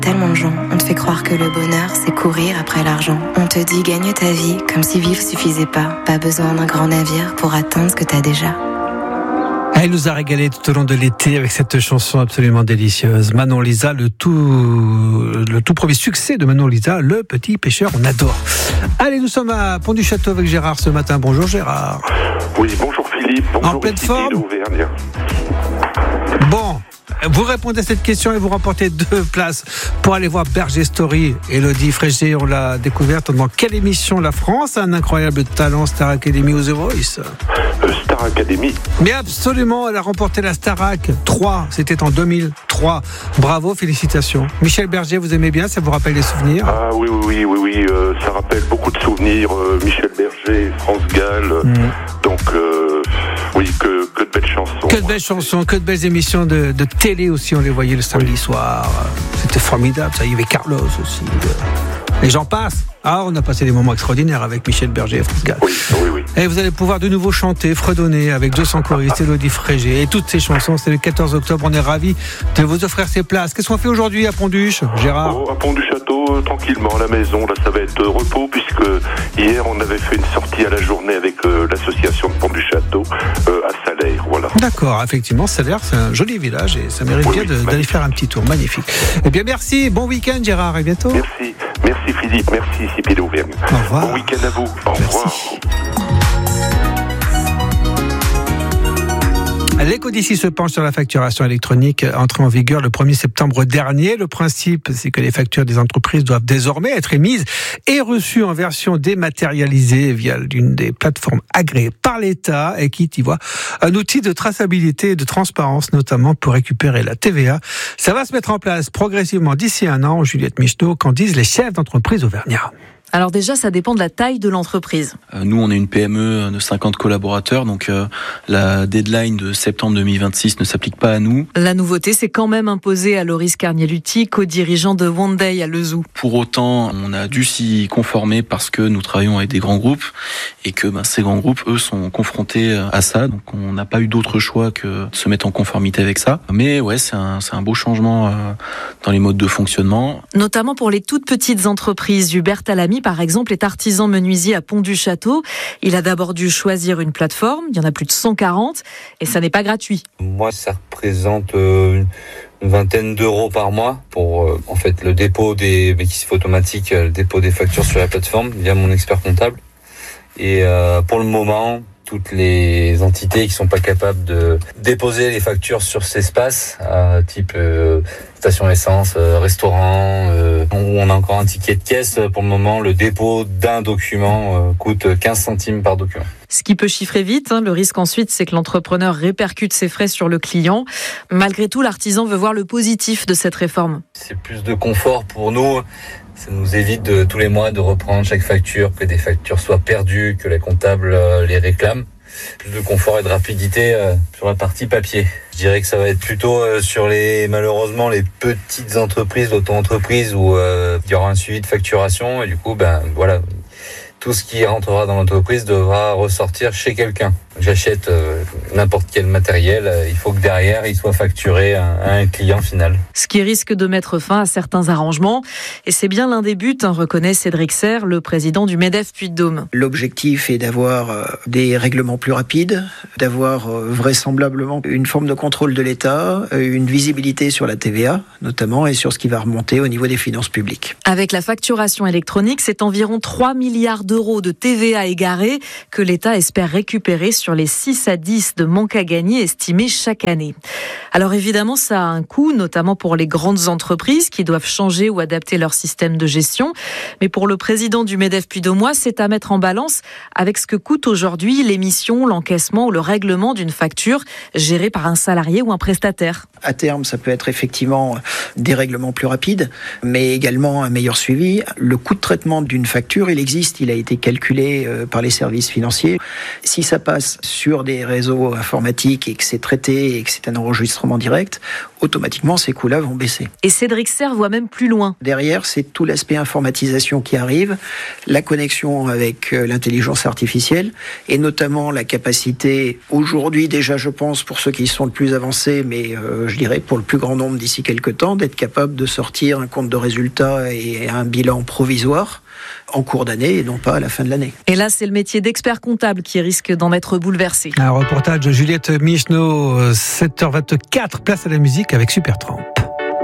Tellement de gens, on te fait croire que le bonheur, c'est courir après l'argent. On te dit gagne ta vie, comme si vivre suffisait pas. Pas besoin d'un grand navire pour atteindre ce que t'as déjà. Elle nous a régalé tout au long de l'été avec cette chanson absolument délicieuse. Manon Lisa, le tout premier succès de Manon Lisa, Le Petit Pêcheur, on adore. Allez, nous sommes à Pont-du-Château avec Gérard ce matin. Bonjour Gérard. Oui, bonjour Philippe. Bonjour en pleine forme. Bon, vous répondez à cette question et vous remportez 2 places pour aller voir Berger Story. Élodie Frégé, on l'a découverte dans quelle émission? La France a un incroyable talent, Star Academy ou The Voice? Star Academy. Mais absolument, elle a remporté la Starac 3, c'était en 2003. Bravo, félicitations. Michel Berger, vous aimez bien, ça vous rappelle des souvenirs? Ah oui, ça rappelle beaucoup de souvenirs. Michel Berger, France Gall, donc oui, que de belles chansons. Que de belles chansons, que de belles émissions de télé aussi, on les voyait le samedi soir. C'était formidable, ça, il y avait Carlos aussi. Et j'en passe. Ah, on a passé des moments extraordinaires avec Michel Berger et France Gall. Oui. Et vous allez pouvoir de nouveau chanter, fredonner avec 200 choristes, Élodie Frégé et toutes ces chansons. C'est le 14 octobre, on est ravis de vous offrir ces places. Qu'est-ce qu'on fait aujourd'hui à Pont-du-Château, Gérard? À Pont-du-Château, tranquillement, à la maison. Là, ça va être repos, puisque hier, on avait fait une sortie à la journée avec l'association de Pont-du-Château à Salaire, voilà. D'accord, effectivement, Salaire, c'est un joli village et ça mérite bien d'aller faire un petit tour. Magnifique. Eh bien, merci. Bon week-end, Gérard. À bientôt. Merci Philippe. Merci Sipé d'Auvergne. Au revoir. Bon week-end à vous. Au revoir. L'Écodici se penche sur la facturation électronique entrée en vigueur le 1er septembre dernier. Le principe, c'est que les factures des entreprises doivent désormais être émises et reçues en version dématérialisée via l'une des plateformes agréées par l'État et qui y voit un outil de traçabilité et de transparence, notamment pour récupérer la TVA. Ça va se mettre en place progressivement d'ici 1 an. Juliette Micheneau, qu'en disent les chefs d'entreprise auvergnats? Alors déjà, ça dépend de la taille de l'entreprise. Nous, on est une PME de 50 collaborateurs, donc la deadline de septembre 2026 ne s'applique pas à nous. La nouveauté, c'est quand même imposé à Loris Carnier-Lutti, co-dirigeant de One Day à Lezoux. Pour autant, on a dû s'y conformer parce que nous travaillons avec des grands groupes et que ces grands groupes, eux, sont confrontés à ça. Donc on n'a pas eu d'autre choix que de se mettre en conformité avec ça. Mais ouais, c'est un beau changement dans les modes de fonctionnement. Notamment pour les toutes petites entreprises. Hubert Talamy, par exemple, est artisan menuisier à Pont-du-Château. Il a d'abord dû choisir une plateforme. Il y en a plus de 140 et ça n'est pas gratuit. Moi, ça représente une vingtaine d'euros par mois pour en fait le dépôt des béquilles automatiques, le dépôt des factures sur la plateforme via mon expert comptable. Et pour le moment, toutes les entités qui sont pas capables de déposer les factures sur cet espace, type station essence, restaurant, où on a encore un ticket de caisse, pour le moment, le dépôt d'un document coûte 15 centimes par document. Ce qui peut chiffrer vite, le risque ensuite, c'est que l'entrepreneur répercute ses frais sur le client. Malgré tout, l'artisan veut voir le positif de cette réforme. C'est plus de confort pour nous. Ça nous évite tous les mois de reprendre chaque facture, que des factures soient perdues, que les comptables les réclament. Plus de confort et de rapidité sur la partie papier. Je dirais que ça va être plutôt sur malheureusement les petites entreprises, l'auto-entreprise où il y aura un suivi de facturation et du coup, voilà, tout ce qui rentrera dans l'entreprise devra ressortir chez quelqu'un. J'achète n'importe quel matériel, il faut que derrière il soit facturé à un client final. Ce qui risque de mettre fin à certains arrangements. Et c'est bien l'un des buts, reconnaît Cédric Serre, le président du MEDEF Puy-de-Dôme. L'objectif est d'avoir des règlements plus rapides, d'avoir vraisemblablement une forme de contrôle de l'État, une visibilité sur la TVA notamment et sur ce qui va remonter au niveau des finances publiques. Avec la facturation électronique, c'est environ 3 milliards d'euros de TVA égarés que l'État espère récupérer sur les 6 à 10 de manque à gagner estimés chaque année. Alors évidemment, ça a un coût, notamment pour les grandes entreprises qui doivent changer ou adapter leur système de gestion. Mais pour le président du MEDEF Puy-de-Dôme, c'est à mettre en balance avec ce que coûte aujourd'hui l'émission, l'encaissement ou le règlement d'une facture gérée par un salarié ou un prestataire. À terme, ça peut être effectivement des règlements plus rapides, mais également un meilleur suivi. Le coût de traitement d'une facture, il existe, il a été calculé par les services financiers. Si ça passe sur des réseaux informatiques et que c'est traité et que c'est un enregistrement direct, automatiquement ces coûts-là vont baisser. Et Cédric Serre voit même plus loin. Derrière, c'est tout l'aspect informatisation qui arrive, la connexion avec l'intelligence artificielle et notamment la capacité, aujourd'hui déjà je pense pour ceux qui sont le plus avancés, mais je dirais, pour le plus grand nombre d'ici quelques temps, d'être capable de sortir un compte de résultats et un bilan provisoire en cours d'année et non pas à la fin de l'année. Et là, c'est le métier d'expert comptable qui risque d'en être bouleversé. Un reportage de Juliette Micheneau, 7h24, place à la musique avec Supertramp.